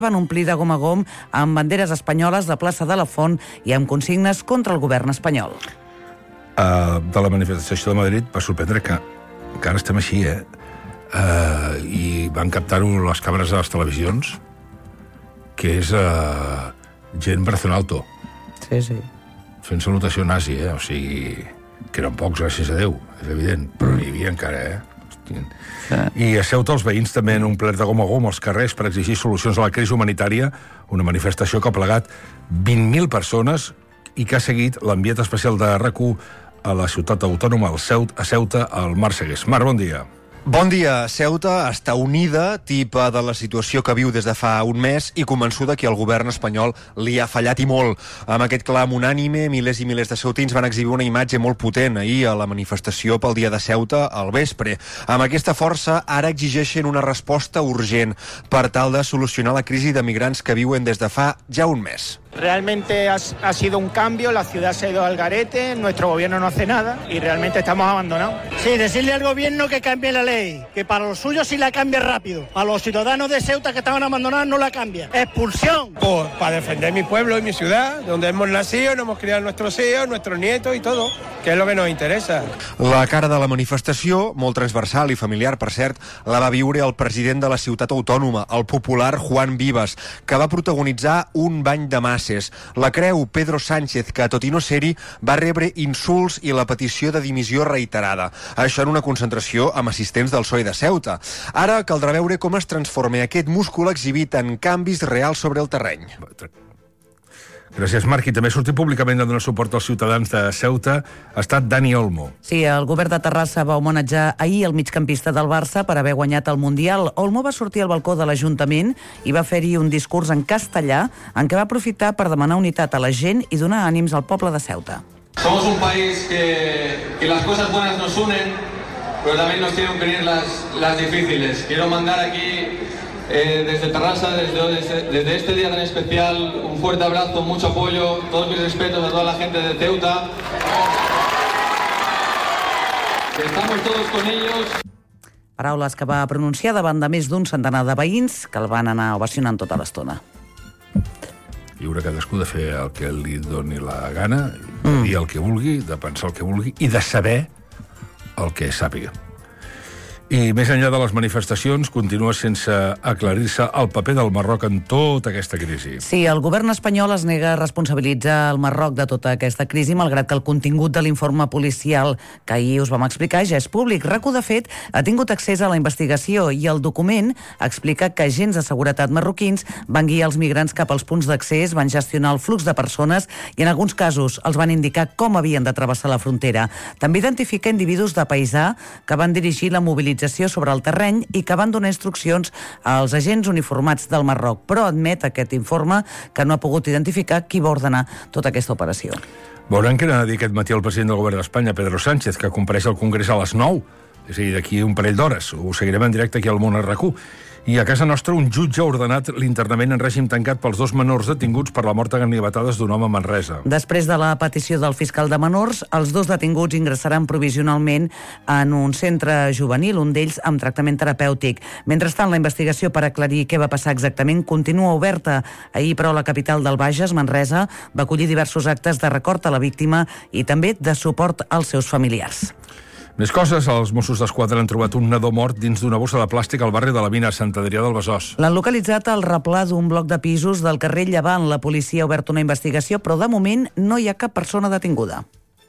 van omplir de gom a gom amb banderes espanyoles de plaça de la Font i amb consignes contra el govern espanyol. De la manifestació de Madrid va sorprendre que encara estem així, i van captar-ho les càmeres de les televisions, que és gent Brazo Alto. Sí. Fent salutació nazi, o sigui, que eren pocs, gràcies a Déu, és evident, però n'hi havia encara, I a Ceuta els veïns també han omplert de gom a gom als carrers per exigir solucions a la crisi humanitària, una manifestació que ha plegat 20.000 persones i que ha seguit l'enviat especial de RAC1 a la ciutat autònoma, a Ceuta, al Marc Segués. Marc, bon dia. Bon dia. Ceuta està unida, tipa de la situació que viu des de fa un mes i convençuda que el govern espanyol li ha fallat i molt. Amb aquest clam unànime, milers i milers de ceutins van exhibir una imatge molt potent ahir a la manifestació pel dia de Ceuta al vespre. Amb aquesta força, ara exigeixen una resposta urgent per tal de solucionar la crisi de migrants que viuen des de fa ja un mes. Realmente ha sido un cambio, la ciudad se ha ido al garete, nuestro gobierno no hace nada y realmente estamos abandonados. Sí, decirle al gobierno que cambie la ley, que para los suyos sí la cambie rápido. A los ciudadanos de Ceuta que estaban abandonados no la cambia. ¡Expulsión! Pues para defender mi pueblo y mi ciudad, donde hemos nacido, nos hemos criado nuestros hijos, nuestros nietos y todo, que es lo que nos interesa. La cara de la manifestació, molt transversal i familiar, per cert, la va viure el president de la ciutat autònoma, el popular Juan Vivas, que va protagonitzar un bany de masses. La creu Pedro Sánchez, que tot i no ser-hi, va rebre insults i la petició de dimissió reiterada. Això en una concentració amb assistents del PSOE de Ceuta. Ara caldrà veure com es transforma aquest múscul exhibit en canvis reals sobre el terreny. Gràcies, Marc. I també ha sortit públicament a donar suport als ciutadans de Ceuta ha estat Dani Olmo. Sí, el govern de Terrassa va homenatjar ahir el migcampista del Barça per haver guanyat el Mundial. Olmo va sortir al balcó de l'Ajuntament i va fer-hi un discurs en castellà en què va aprofitar per demanar unitat a la gent i donar ànims al poble de Ceuta. Somos un país que las cosas buenas nos unen, pero también nos tienen que unir las difíciles. Quiero mandar aquí desde Terrassa, desde este día tan especial, un fuerte abrazo, mucho apoyo, todos mis respetos a toda la gente de Ceuta. Estamos todos con ellos. Paraules que va pronunciar davant de més d'un centenar de veïns que el van anar ovacionant tota l'estona. Lliure cadascú de fer el que li doni la gana, de dir el que vulgui, de pensar el que vulgui i de saber el que sàpiga. I més enllà de les manifestacions, continua sense aclarir-se el paper del Marroc en tota aquesta crisi. Sí, el govern espanyol es nega a responsabilitzar el Marroc de tota aquesta crisi, malgrat que el contingut de l'informe policial que ahir us vam explicar ja és públic. RAC1, de fet, ha tingut accés a la investigació i el document explica que agents de seguretat marroquins van guiar els migrants cap als punts d'accés, van gestionar el flux de persones i en alguns casos els van indicar com havien de travessar la frontera. També identifica individus de paisà que van dirigir la mobilització sobre el terreny i que van donar instruccions als agents uniformats del Marroc, però admet aquest informe que no ha pogut identificar qui va ordenar tota aquesta operació. Veuran què anava a dir aquest matí el president del govern d'Espanya, Pedro Sánchez, que compareix al Congrés a les 9, és a dir, d'aquí un parell d'hores. Ho seguirem en directe aquí al Món a RAC1. I a casa nostra un jutge ha ordenat l'internament en règim tancat pels 2 menors detinguts per la mort a ganivetades d'un home a Manresa. Després de la petició del fiscal de menors, els 2 detinguts ingressaran provisionalment en un centre juvenil, un d'ells amb tractament terapèutic. Mentrestant, la investigació per aclarir què va passar exactament continua oberta. Ahir, però, la capital del Bages, Manresa, va acollir diversos actes de record a la víctima i també de suport als seus familiars. Més coses, els Mossos d'Esquadra han trobat un nadó mort dins d'una bossa de plàstic al barri de la Mina, a Sant Adrià del Besòs. L'han localitzat al replà d'un bloc de pisos del carrer Llevant. La policia ha obert una investigació, però de moment no hi ha cap persona detinguda.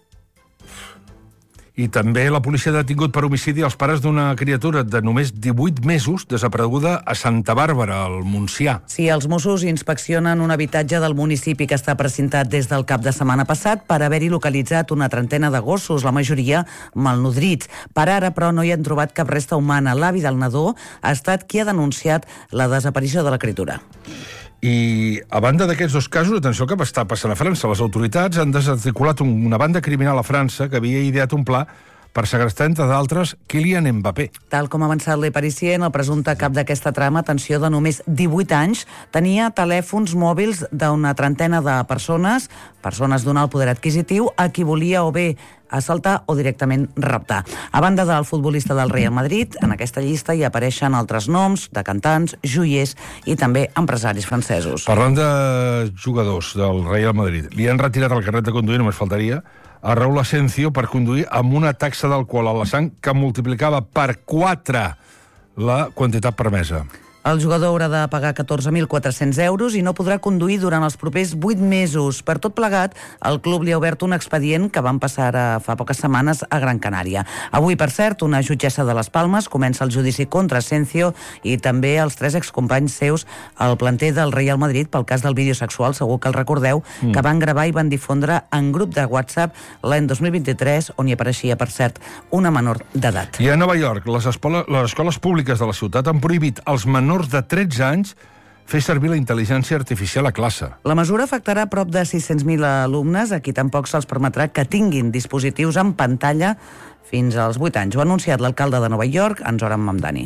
I també la policia ha detingut per homicidi els pares d'una criatura de només 18 mesos desapareguda a Santa Bàrbara, al Montsià. Sí, els Mossos inspeccionen un habitatge del municipi que està precintat des del cap de setmana passat per haver-hi localitzat una trentena de gossos, la majoria malnodrits. Per ara, però, no hi han trobat cap resta humana. L'avi del nadó ha estat qui ha denunciat la desaparició de la criatura. I a banda d'aquests 2 casos, atenció que està passant a França. Les autoritats han desarticulat una banda criminal a França que havia ideat un pla per segrestar, entre d'altres, Kylian Mbappé. Tal com ha avançat Le Parisien, el presumpte cap d'aquesta trama, atenció, de només 18 anys, tenia telèfons mòbils d'una trentena de persones d'un alt poder adquisitiu, a qui volia o bé assaltar o directament raptar. A banda del futbolista del Real Madrid, en aquesta llista hi apareixen altres noms de cantants, joiers i també empresaris francesos. Parlant de jugadors del Real Madrid, li han retirat el carnet de conduir, només faltaria, a Raúl Asensio per conduir amb una taxa d'alcohol a la sang que multiplicava per 4 la quantitat permesa. El jugador haurà de pagar 14.400 euros i no podrà conduir durant els propers 8 mesos. Per tot plegat, el club li ha obert un expedient que van passar fa poques setmanes a Gran Canària. Avui, per cert, una jutgessa de Les Palmes comença el judici contra Asensio i també els 3 excompanys seus al planter del Real Madrid pel cas del vídeo sexual, segur que el recordeu, que van gravar i van difondre en grup de WhatsApp l'any 2023, on hi apareixia, per cert, una menor d'edat. I a Nova York, les escoles públiques de la ciutat han prohibit als menors de 13 anys fer servir la intel·ligència artificial a classe. La mesura afectarà prop de 600.000 alumnes, a qui tampoc se'ls permetrà que tinguin dispositius en pantalla fins als 8 anys. Ho ha anunciat l'alcalde de Nova York, en Zoran Mamdani.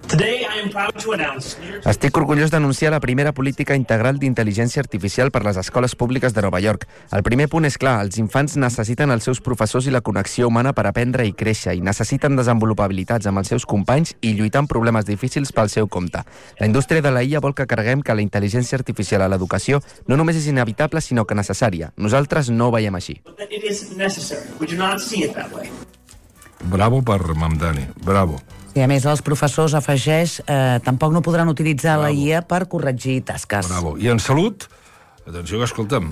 Estic orgullós d'anunciar la primera política integral d'intel·ligència artificial per les escoles públiques de Nova York. El primer punt és clar, els infants necessiten els seus professors i la connexió humana per aprendre i créixer, i necessiten desenvolupar habilitats amb els seus companys i lluitar amb problemes difícils pel seu compte. La indústria de la IA vol que carreguem que la intel·ligència artificial a l'educació no només és inevitable, sinó que necessària. Nosaltres no ho veiem així. Bravo per Mamdani, bravo. I a més, els professors, afegeix, tampoc no podran utilitzar la IA per corregir tasques. Bravo. I en salut, atenció que escolta'm,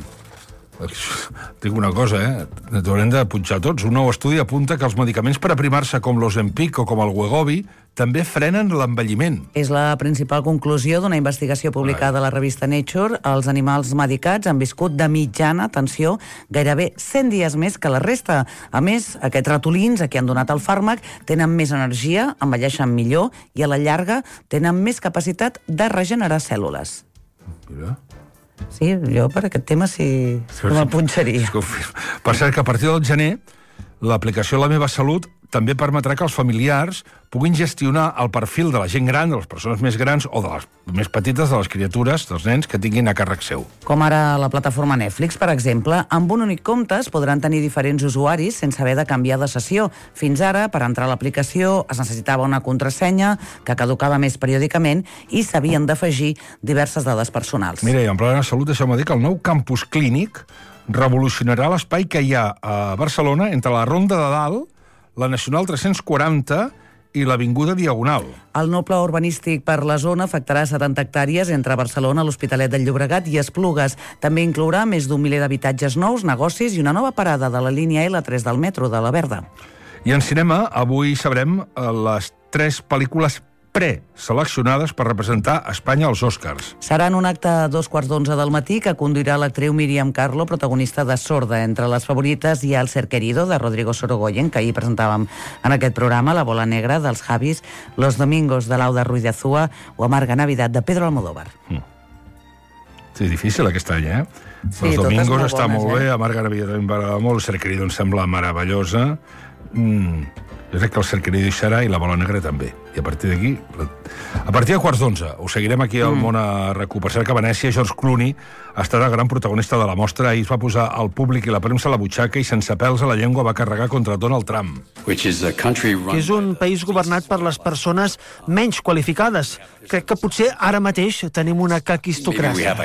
dic una cosa, t'haurem de punxar tots. Un nou estudi apunta que els medicaments per aprimar-se com l'Ozempic o com el Wegovy també frenen l'envelliment. És la principal conclusió d'una investigació publicada a la revista Nature. Els animals medicats han viscut de mitjana, atenció, gairebé 100 dies més que la resta. A més, aquests ratolins a qui han donat el fàrmac tenen més energia, envelleixen millor i a la llarga tenen més capacitat de regenerar cèl·lules. Mira. Sí, jo per aquest tema sí que me'l punxaria. Per cert, que a partir del gener l'aplicació La meva salut també permetrà que els familiars puguin gestionar el perfil de la gent gran, de les persones més grans o de les més petites, de les criatures, dels nens que tinguin a càrrec seu. Com ara la plataforma Netflix, per exemple, amb un únic compte es podran tenir diferents usuaris sense haver de canviar de sessió. Fins ara, per entrar a l'aplicació, es necessitava una contrasenya que caducava més periòdicament i s'havien d'afegir diverses dades personals. Mira, i en plena salut, deixeu-me dir que el nou campus clínic revolucionarà l'espai que hi ha a Barcelona entre la Ronda de Dalt, la Nacional 340 i l'Avinguda Diagonal. El nou pla urbanístic per la zona afectarà 70 hectàrees entre Barcelona, l'Hospitalet del Llobregat i Esplugues. També inclourà més d'1 miler d'habitatges nous, negocis i una nova parada de la línia L3 del metro de la Verda. I en cinema, avui sabrem les 3 pel·lícules preseleccionades per representar Espanya als Oscars. Serà en un acte a 11:15 del matí que conduirà l'actriu Míriam Carlo, protagonista de Sorda. Entre les favorites hi ha El ser querido, de Rodrigo Sorogoyen, que ahir presentàvem en aquest programa, La bola negra, dels Javis, Los domingos, de Lauda Ruiz de Azúa, o Amarga Navidad, de Pedro Almodóvar. Sí, difícil aquest any, Sí, Los domingos molt està bones, molt bé, Amarga Navidad també m'agrada molt, El ser querido em sembla meravellosa. Jo crec que El ser querido hi serà i La bola negra també. I a partir d'aquí, a partir de 11:15, ho seguirem aquí al Món a RAC1. Per cert que a Venècia, George Clooney ha estat el gran protagonista de la mostra. Ahir es va posar al públic i la premsa a la butxaca i sense pèls a la llengua va carregar contra Donald Trump. Que és un país governat per les persones menys qualificades. Crec que potser ara mateix tenim una caquistocràcia.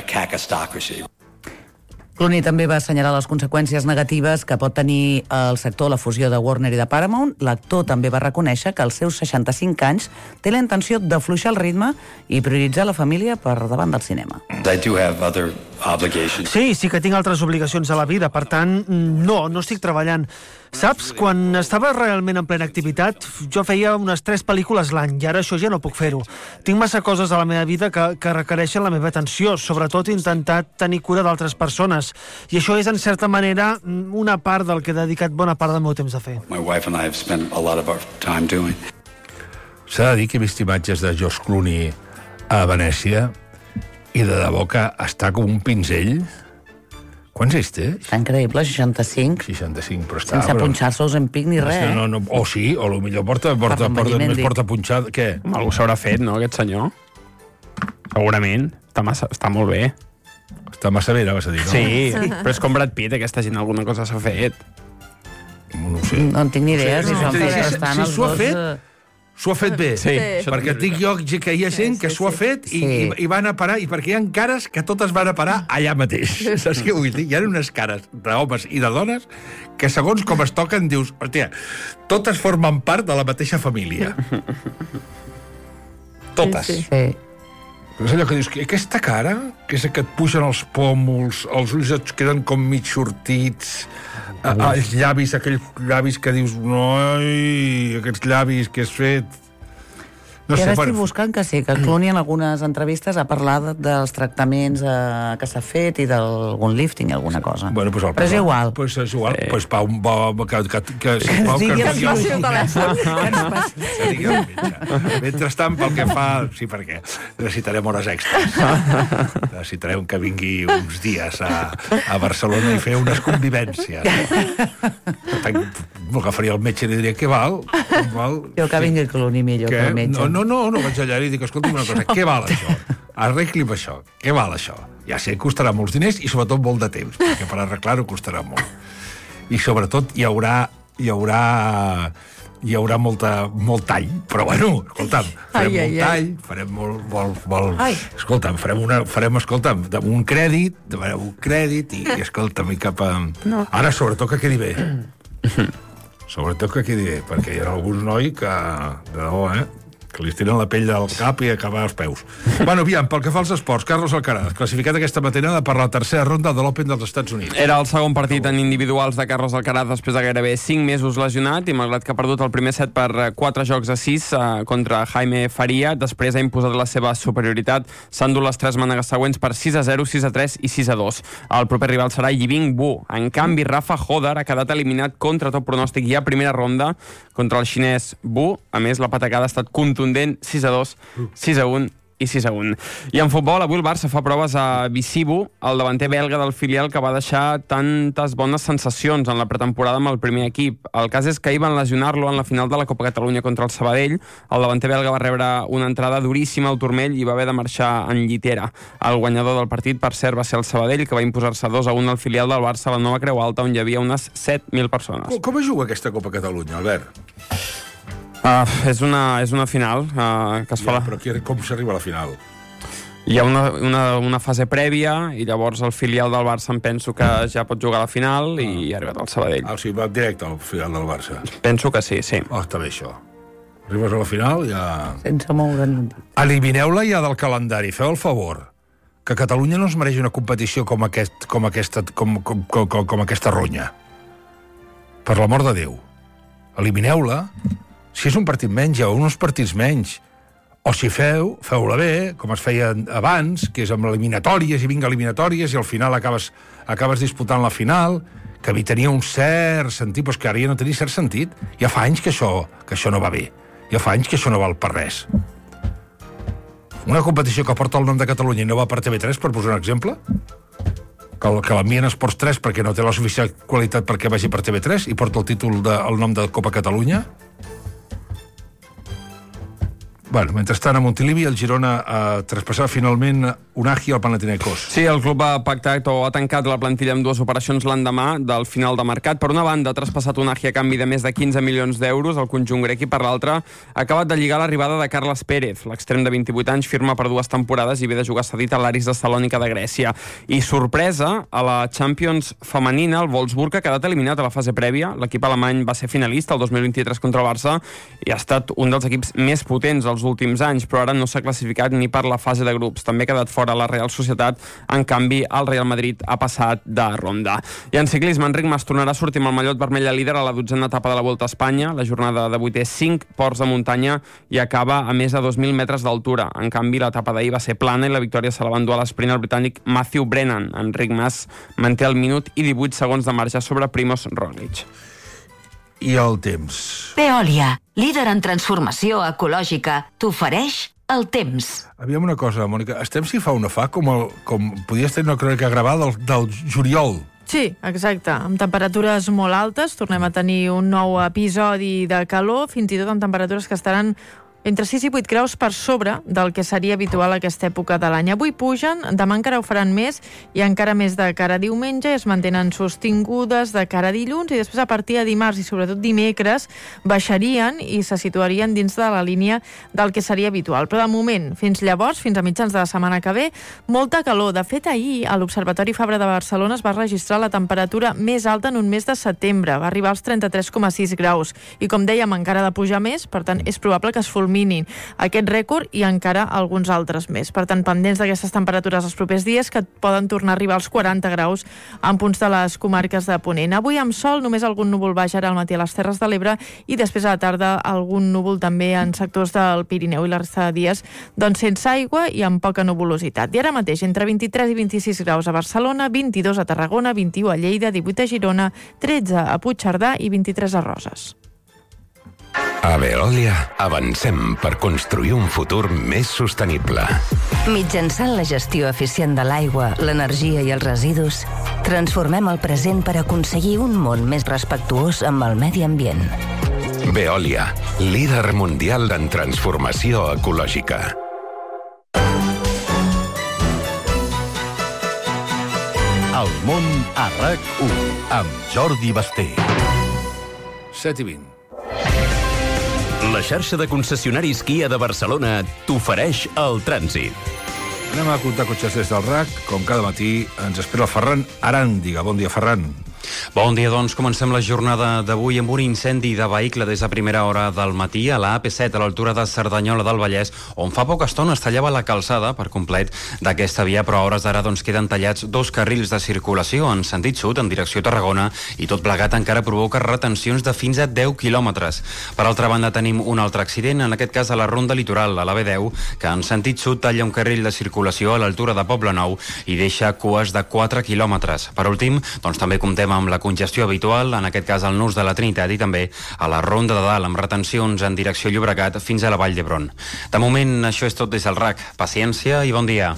Clooney també va assenyalar les conseqüències negatives que pot tenir el sector la fusió de Warner i de Paramount. L'actor també va reconèixer que als seus 65 anys té la intenció d'afluixar el ritme i prioritzar la família per davant del cinema. Sí que tinc altres obligacions a la vida, per tant, no estic treballant. Saps, quan estava realment en plena activitat, jo feia unes 3 pel·lícules l'any, i ara això ja no puc fer-ho. Tinc massa coses a la meva vida que requereixen la meva atenció, sobretot intentar tenir cura d'altres persones. I això és, en certa manera, una part del que he dedicat bona part del meu temps a fer. S'ha de dir que he vist imatges de George Clooney a Venècia i de debò que està com un pinzell. Quants ells té? Està increïble, 65. 65, però està... Sense punxar-se us en pic ni res. No, o sí, o potser porta punxat... Què? Algú s'haurà fet, no, aquest senyor? Segurament. Està molt bé. Està massa bé, vas a dir, no? Sí, però és com Brad Pitt, aquesta gent alguna cosa s'ha fet. No ho sé. No en tinc ni idea, si s'ho han fet bastant els dos... S'ho ha fet bé, sí, perquè et dic jo que hi ha gent que s'ho ha fet i van a parar, i perquè hi ha cares que totes van a parar allà mateix. Saps què vull dir? Hi ha unes cares d'homes i de dones que segons com es toquen dius, hòstia, totes formen part de la mateixa família. Totes. Sí. És allò que dius, aquesta cara, que és que et pugen els pòmuls, els ulls et queden com mig sortits, els llavis, aquells llavis que dius, noi, aquests llavis que has fet... No I ara sé, estic buscant que sí, que Clooney en algunes entrevistes ha parlat dels tractaments que s'ha fet i d'algun lifting, alguna cosa. Bueno, pues però és igual. Pues és igual. Pues Pau, que ens passi el telèfon. Mentrestant, pel que fa... Sí, perquè necessitarem hores extres. Necessitarem que vingui uns dies a Barcelona i fer unes convivències. M'agafaria el metge i li diria, què val? Jo que vingui Clooney millor que el metge. No, vaig allà i dic, escolta'm una cosa, què val això? Arregli amb això, què val això? Ja sé, costarà molts diners i sobretot molt de temps, perquè per arreglar-ho costarà molt. I sobretot hi haurà molt tall, però bueno, escolta'm, farem molt tall, farem molt... Escolta'm, farem un crèdit i escolta'm, i cap a... Ara, sobretot, que quedi bé. Sobretot que quedi bé, perquè hi ha alguns noi que, de debò, que li estiren la pell del cap i acabar als peus. Bueno, aviam, pel que fa als esports, Carlos Alcaraz, classificat aquesta matinada per la tercera ronda de l'Open dels Estats Units. Era el segon partit en individuals de Carlos Alcaraz després de gairebé 5 mesos lesionat i malgrat que ha perdut el primer set per 4 jocs a 6 contra Jaime Faria, després ha imposat la seva superioritat. S'han dut les 3 mànegues següents per 6-0, 6-3 i 6-2. El proper rival serà Yibing Wu. En canvi, Rafa Hodar ha quedat eliminat contra tot pronòstic i a primera ronda contra el xinès Wu. A més, la patacada ha estat contundent, 6-2, 6-1 i 6-1. I en futbol, avui el Barça fa proves a Bisibu, el davanter belga del filial que va deixar tantes bones sensacions en la pretemporada amb el primer equip. El cas és que ahir van lesionar-lo en la final de la Copa Catalunya contra el Sabadell. El davanter belga va rebre una entrada duríssima al turmell i va haver de marxar en llitera. El guanyador del partit, per cert, va ser el Sabadell, que va imposar-se 2-1 al filial del Barça a la Nova Creu Alta, on hi havia unes 7.000 persones. Com es juga aquesta Copa Catalunya, Albert? És una final que es fa... Però com s'arriba a la final? Hi ha una fase prèvia i llavors el filial del Barça em penso que ja pot jugar a la final i ha arribat al Sabadell. O sigui, va directe al filial del Barça. Penso que sí. Està bé això. Arribes a la final ja... Sense moure'n. Elimineu-la ja del calendari, feu el favor. Que Catalunya no es mereix una competició com aquesta ronya. Per l'amor de Déu. Elimineu-la. Si és un partit menys, hi ha uns partits menys. O si feu-la bé, com es feia abans, que és amb eliminatòries i vinga eliminatòries, i al final acabes disputant la final, que havia tenia un cert sentit, però que ara ja no tenia cert sentit. Ja fa anys que això no va bé. Ja fa anys que això no val per res. Una competició que porta el nom de Catalunya i no va per TV3, per posar un exemple, que l'envien a Esports 3 perquè no té la suficient qualitat perquè vagi per TV3 i porta el nom de Copa Catalunya. Bueno, mentrestant, a Montilivi, el Girona traspassava finalment Unagi al Panathinaikos. Sí, el club ha pactat o ha tancat la plantilla amb 2 operacions l'endemà del final de mercat. Per una banda, ha traspassat Unagi a canvi de més de 15 milions d'euros al conjunt grec i per l'altra ha acabat de lligar l'arribada de Carles Pérez. L'extrem de 28 anys firma per 2 temporades i ve de jugar cedit a l'Aris de Salònica de Grècia. I sorpresa, a la Champions femenina, el Wolfsburg ha quedat eliminat a la fase prèvia. L'equip alemany va ser finalista el 2023 contra el Barça i ha estat un dels equips més potents els últims anys, però ara no s'ha classificat ni per la fase de grups. També ha quedat fora la Real Societat. En canvi, el Real Madrid ha passat de ronda. I en ciclisme, Enric Mas tornarà a sortir amb el mallot vermell a líder a la 12a etapa de la Volta a Espanya. La jornada d'avui té 5 ports de muntanya i acaba a més de 2.000 metres d'altura. En canvi, l'etapa d'ahir va ser plana i la victòria se la va endur a l'esprint el britànic Matthew Brennan. Enric Mas manté el minut i 18 segons de marge sobre Primož Roglič. I el temps. Veolia, líder en transformació ecològica, t'ofereix el temps. Aviam una cosa, Mònica, estem si fa o no fa, com podies tenir una crònica gravada del juliol. Sí, exacte. Amb temperatures molt altes, tornem a tenir un nou episodi de calor, fins i tot amb temperatures que estaran entre 6 i 8 graus per sobre del que seria habitual a aquesta època de l'any. Avui pugen, demà encara ho faran més i encara més de cara a diumenge, es mantenen sostingudes de cara a dilluns i després a partir de dimarts i sobretot dimecres baixarien i se situarien dins de la línia del que seria habitual. Però de moment, fins llavors, fins a mitjans de la setmana que ve, molta calor. De fet, ahir a l'Observatori Fabra de Barcelona es va registrar la temperatura més alta en un mes de setembre. Va arribar als 33,6 graus. I com dèiem, encara ha de pujar més, per tant, és probable que es fulminin aquest rècord i encara alguns altres més. Per tant, pendents d'aquestes temperatures els propers dies que poden tornar a arribar als 40 graus en punts de les comarques de Ponent. Avui amb sol, només algun núvol baix ara al matí a les Terres de l'Ebre i després a la tarda algun núvol també en sectors del Pirineu i la resta de dies doncs sense aigua i amb poca nuvolositat. I ara mateix entre 23 i 26 graus a Barcelona, 22 a Tarragona, 21 a Lleida, 18 a Girona, 13 a Puigcerdà i 23 a Roses. A Veolia avancem per construir un futur més sostenible. Mitjançant la gestió eficient de l'aigua, l'energia i els residus, transformem el present per aconseguir un món més respectuós amb el medi ambient. Veolia, líder mundial en transformació ecològica. El món a RAC1 amb Jordi Basté. 7:20. La xarxa de concessionaris Kia de Barcelona t'ofereix el trànsit. Anem a comptar cotxes des del RAC. Com cada matí ens espera el Ferran Aràndiga. Bon dia, Ferran. Bon dia, doncs comencem la jornada d'avui amb un incendi de vehicle des de primera hora del matí a la AP7 a l'altura de Cerdanyola del Vallès, on fa poca estona es tallava la calçada per complet d'aquesta via, però a hores d'ara doncs queden tallats 2 carrils de circulació en sentit sud, en direcció a Tarragona, i tot plegat encara provoca retencions de fins a 10 quilòmetres. Per altra banda, tenim un altre accident, en aquest cas a la Ronda Litoral, a la B10, que en sentit sud talla un carril de circulació a l'altura de Poblenou i deixa cues de 4 quilòmetres. Per últim, doncs també comptem amb la congestió habitual, en aquest cas al Nus de la Trinitat i també a la Ronda de Dalt, amb retencions en direcció Llobregat fins a la Vall d'Hebron. De moment, això és tot des del RAC. Paciència i bon dia.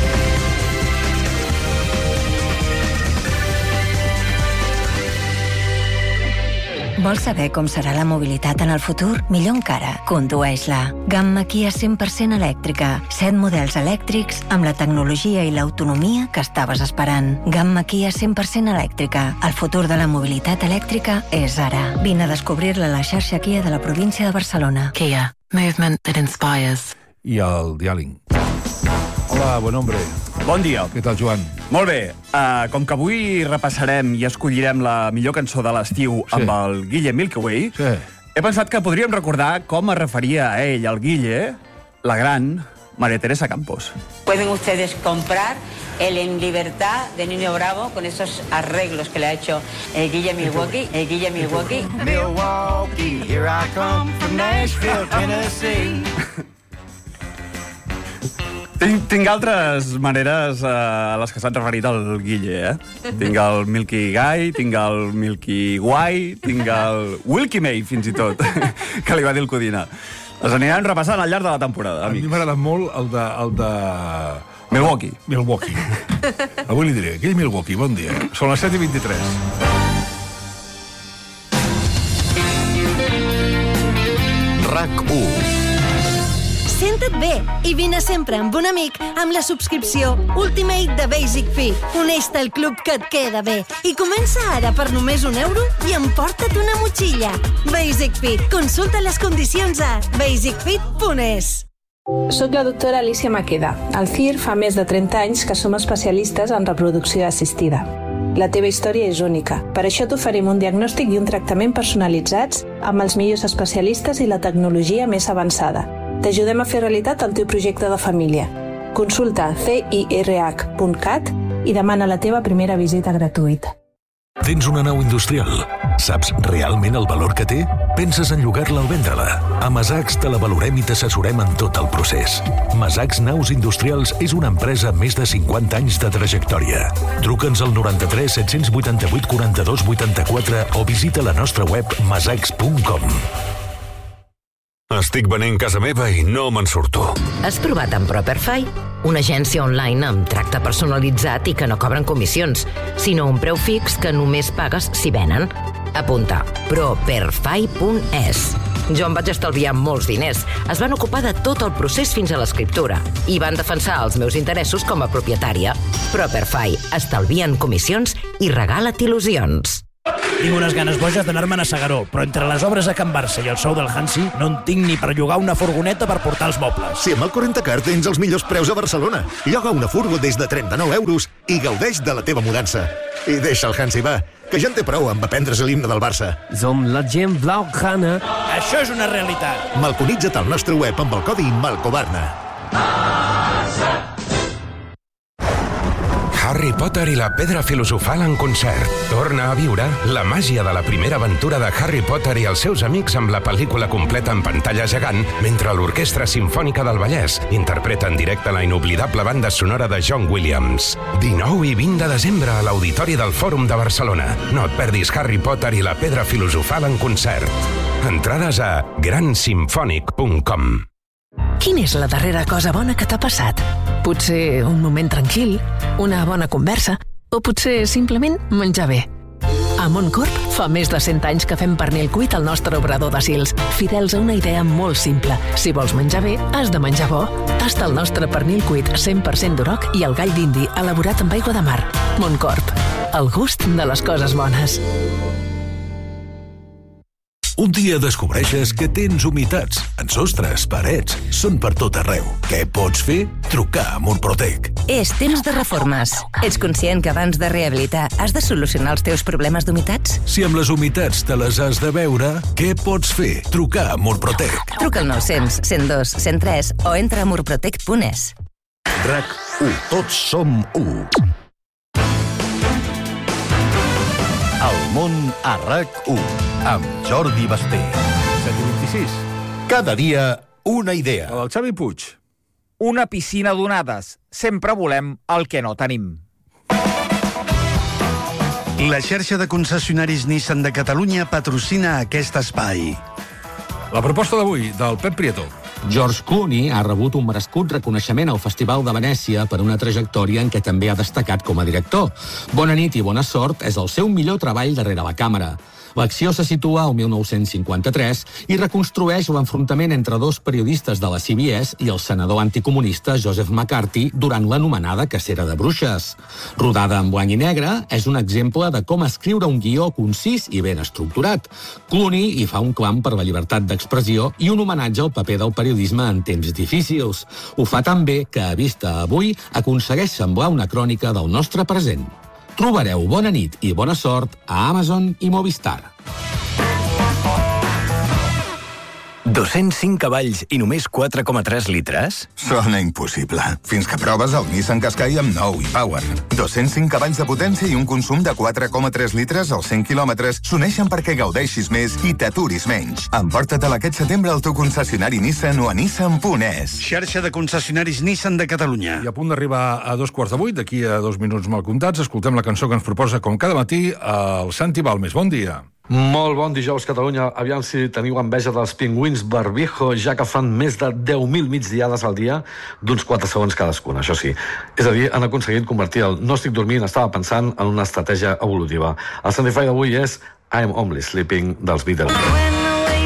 Vols saber com serà la mobilitat en el futur? Millor encara, condueix-la. Gamma Kia 100% elèctrica. 7 models elèctrics amb la tecnologia i l'autonomia que estaves esperant. Gamma Kia 100% elèctrica. El futur de la mobilitat elèctrica és ara. Vine a descobrir-la a la xarxa Kia de la província de Barcelona. Kia. Movement that inspires. I el diàling. Hola, bon hombre. Bon dia. Què tal, Joan? Molt bé. Com que avui repassarem i escollirem la millor cançó de l'estiu amb el Guille Milky Way, he pensat que podríem recordar com es referia a ell, el Guille, la gran María Teresa Campos. Pueden ustedes comprar el En Libertad de Nino Bravo con esos arreglos que le ha hecho el Guille Milwaukee. El Guille Milwaukee. Milwaukee, here I come from Nashville, Tennessee. Tinc altres maneres a les que s'han referit al Guille, Tinc el Milky Guy, tinc el Milky Guai, tinc el Wilkie May, fins i tot, que li va dir el Codina. Les anirem repassant al llarg de la temporada, amics. A mi m'agrada molt el de... Milwaukee. Milwaukee. Avui li diré, Guille Milwaukee, bon dia. Són les 7:23. RAC1. Senta't bé i vine sempre amb un amic amb la subscripció Ultimate de Basic Fit. Uneix-te al club que et queda bé i comença ara per només €1 i emporta't una motxilla. Basic Fit. Consulta les condicions a basicfit.es. Soc la doctora Alicia Maqueda. Al CIR fa més de 30 anys que som especialistes en reproducció assistida. La teva història és única. Per això t'oferim un diagnòstic i un tractament personalitzats amb els millors especialistes i la tecnologia més avançada. T'ajudem a fer realitat el teu projecte de família. Consulta cirh.cat i demana la teva primera visita gratuïta. Tens una nau industrial? Saps realment el valor que té? Penses en llogar-la o vendre-la? A Masacs te la valorem i t'assessorem en tot el procés. Masacs Naus Industrials és una empresa amb més de 50 anys de trajectòria. Truca'ns al 93 788 42 84 o visita la nostra web masacs.com. Estic venent casa meva i no me'n surto. Has provat amb Properfy? Una agència online amb tracte personalitzat i que no cobren comissions, sinó un preu fix que només pagues si venen. Apunta, properfy.es. Jo em vaig estalviar molts diners. Es van ocupar de tot el procés fins a l'escriptura i van defensar els meus interessos com a propietària. Properfy. Estalvien comissions i regala't il·lusions. Tinc unes ganes boges d'anar-me'n a S'Agaró, però entre les obres a Can Barça i el sou del Hansi no en tinc ni per llogar una furgoneta per portar els mobles. Si amb el 40car tens els millors preus a Barcelona. Lloga una furgo des de 39 euros i gaudeix de la teva mudança. I deixa el Hansi, va, que ja en té prou amb aprendre's l'himne del Barça. Som la gent blaugrana. Això és una realitat. Malconitza't al nostre web amb el codi MALCOBARNA. Harry Potter i la Pedra Filosofal en concert. Torna a viure la màgia de la primera aventura de Harry Potter i els seus amics amb la pel·lícula completa en pantalla gegant, mentre l'Orquestra Simfònica del Vallès interpreta en directe la inoblidable banda sonora de John Williams. 19 i 20 de desembre a l'Auditori del Fòrum de Barcelona. No et perdis Harry Potter i la Pedra Filosofal en concert. Entrades a gransimfònic.com. Quina és la darrera cosa bona que t'ha passat? Potser un moment tranquil, una bona conversa, o potser simplement menjar bé. A Montcorp fa més de 100 anys que fem pernil cuit al nostre obrador de Sils, fidels a una idea molt simple. Si vols menjar bé, has de menjar bo. Tasta el nostre pernil cuit 100% d'uroc i el gall d'indi elaborat amb aigua de mar. Montcorp, el gust de les coses bones. Un dia descobreixes que tens humitats en sostres, parets, són per tot arreu. Què pots fer? Trucar a Murprotec. És temps de reformes. Ets conscient que abans de rehabilitar has de solucionar els teus problemes d'humitats? Si amb les humitats te les has de veure, què pots fer? Trucar a Murprotec. Truca al 900 102 103 o entra a murprotec.es. RAC1. Tots som u. El món a RAC1 amb Jordi Basté. 7:26. Cada dia una idea. El Xavi Puig. Una piscina d'onades. Sempre volem el que no tenim. La xarxa de concessionaris Nissan de Catalunya patrocina aquest espai. La proposta d'avui, del Pep Prieto. George Clooney ha rebut un merescut reconeixement al Festival de Venècia per una trajectòria en què també ha destacat com a director. Bona nit i bona sort és el seu millor treball darrere la càmera. L'acció se situa al 1953 i reconstrueix l'enfrontament entre dos periodistes de la CBS i el senador anticomunista Joseph McCarthy durant l'anomenada cacera de bruixes. Rodada en blanc i negre, és un exemple de com escriure un guió concís i ben estructurat. Clooney hi fa un clam per la llibertat d'expressió i un homenatge al paper del periodisme en temps difícils. Ho fa tan bé que, a vista avui, aconsegueix semblar una crònica del nostre present. Trobareu Bona nit i bona sort a Amazon i Movistar. 205 cavalls i només 4,3 litres? Sona impossible. Fins que proves el Nissan Qashqai amb nou e-Power. 205 cavalls de potència i un consum de 4,3 litres als 100 quilòmetres s'uneixen perquè gaudeixis més i t'aturis menys. Emporta-te'l aquest setembre al teu concessionari Nissan o a nissan.es. Xarxa de concessionaris Nissan de Catalunya. I a punt d'arribar a 7:45, d'aquí a 2 minuts mal comptats, escoltem la cançó que ens proposa, com cada matí, el Santi Balmes. Bon dia. Molt bon dijous, Catalunya. Aviam si teniu enveja dels pingüins Barbijo, ja que fan més de 10.000 migdiades al dia d'uns 4 segons cadascun, això sí. És a dir, han aconseguit convertir el no estic dormint, estava pensant en una estratègia evolutiva. El Santify d'avui és I'm Only Sleeping dels Beatles.